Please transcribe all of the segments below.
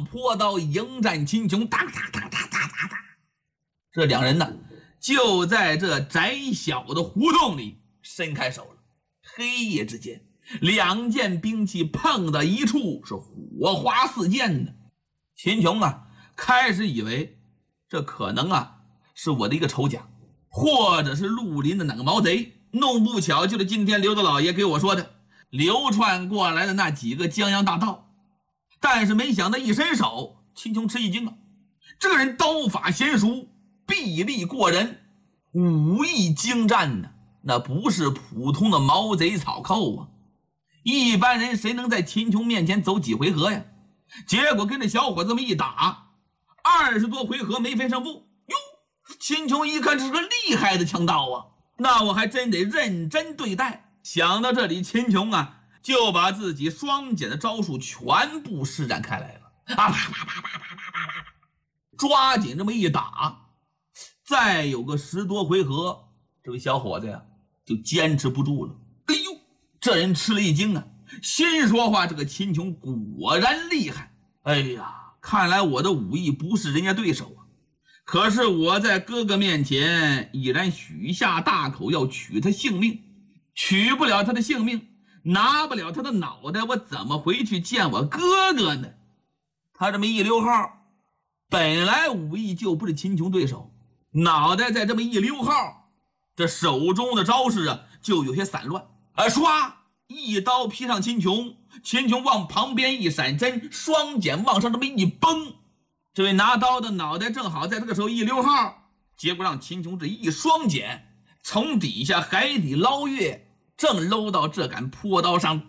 坡刀迎战秦琼，哒哒哒哒哒哒哒。这两人呢，就在这窄小的胡同里伸开手了。黑夜之间，两件兵器碰到一处，是火花四溅的。秦琼啊，开始以为这可能是我的一个仇家，或者是绿林的哪个毛贼，弄不巧就是今天刘大老爷给我说的流窜过来的那几个江洋大盗。但是没想到一伸手，秦琼吃一惊这个人刀法娴熟，臂力过人，武艺精湛呢，那不是普通的毛贼草寇一般人谁能在秦琼面前走几回合呀？结果跟这小伙这么一打，20多回合没分胜负。哟，秦琼一看这是个厉害的强盗那我还真得认真对待。想到这里，秦琼就把自己双锏的招数全部施展开来了抓紧这么一打，再有个10多回合，这位小伙子就坚持不住了。哎呦，这人吃了一惊心说话，这个秦琼果然厉害。哎呀，看来我的武艺不是人家对手可是我在哥哥面前已然许下大口，要取他性命，取不了他的性命，拿不了他的脑袋，我怎么回去见我哥哥呢？他这么一溜号，本来武艺就不是秦琼对手，脑袋再这么一溜号，这手中的招式就有些散乱。唰，一刀劈上秦琼，秦琼往旁边一闪身，双锏往上这么一崩，这位拿刀的脑袋正好在这个时候一溜号，结果让秦琼这一双锏从底下海底捞月，正搂到这杆坡刀上。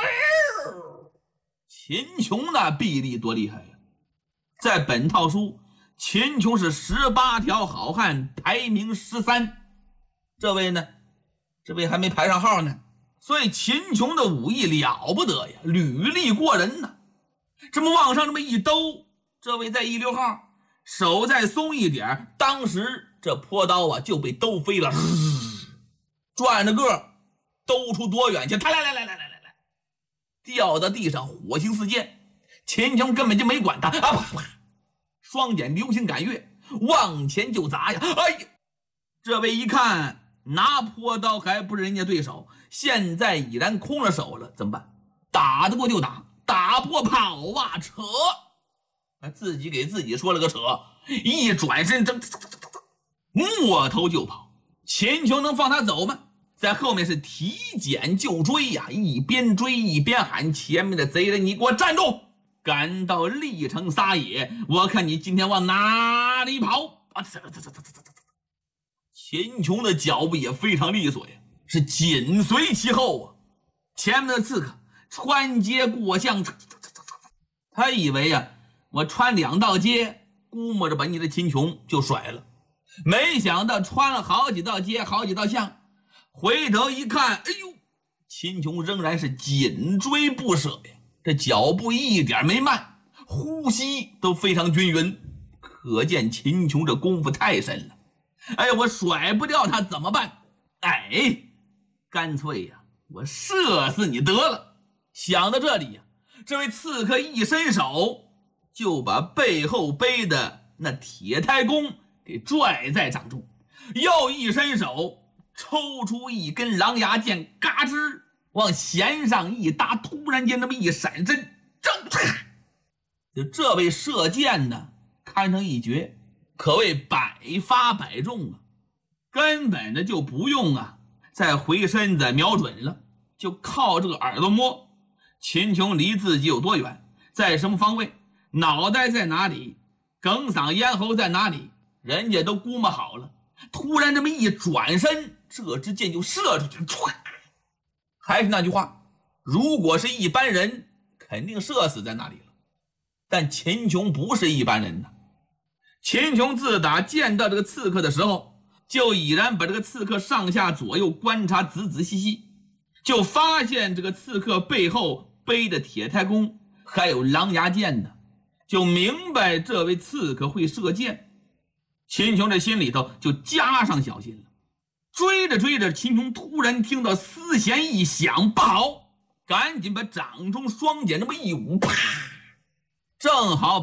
秦琼那臂力多厉害呀！在本套书，秦琼是18条好汉排名13，这位呢，这位还没排上号呢。所以秦琼的武艺了不得呀，履历过人呐。这么往上这么一兜，这位再一溜号，手再松一点，当时这坡刀就被兜飞了，转着个兜出多远去，来，掉到地上，火星四溅。秦琼根本就没管他双锏流星赶月往前就砸呀！哎呀，这位一看拿坡刀还不是人家对手，现在已然空了手了，怎么办？打得过就打，打不过跑扯，自己给自己说了个扯，一转身摸头就跑。秦琼能放他走吗？在后面是提锏就追呀，一边追一边喊：前面的贼人，你给我站住！赶到历城撒野，我看你今天往哪里跑！秦琼的脚步也非常利索呀，是紧随其后前面的刺客穿街过巷，他以为我穿2道街，估摸着把你的秦琼就甩了，没想到穿了好几道街，好几道巷，回头一看，哎呦，秦琼仍然是紧追不舍呀，这脚步一点没慢，呼吸都非常均匀，可见秦琼这功夫太深了。哎呀，我甩不掉他怎么办？干脆我射死你得了。想到这里这位刺客一伸手，就把背后背的那铁胎弓给拽在掌中，又一伸手抽出一根狼牙剑，嘎吱往弦上一搭，突然间那么一闪身，就这位射箭呢，堪称一绝，可谓百发百中根本的就不用再回身子瞄准了，就靠这个耳朵摸秦琼离自己有多远，在什么方位，脑袋在哪里，梗嗓咽喉在哪里，人家都估摸好了。突然这么一转身，这支箭就射出去了。还是那句话，如果是一般人肯定射死在那里了，但秦琼不是一般人秦琼自打见到这个刺客的时候，就已然把这个刺客上下左右观察仔仔细细，就发现这个刺客背后背着铁胎弓还有狼牙剑呢，就明白这位刺客会射箭。秦琼这心里头就加上小心了。追着追着，秦琼突然听到丝弦一响，不好，赶紧把掌中双锏这么一舞，啪，正好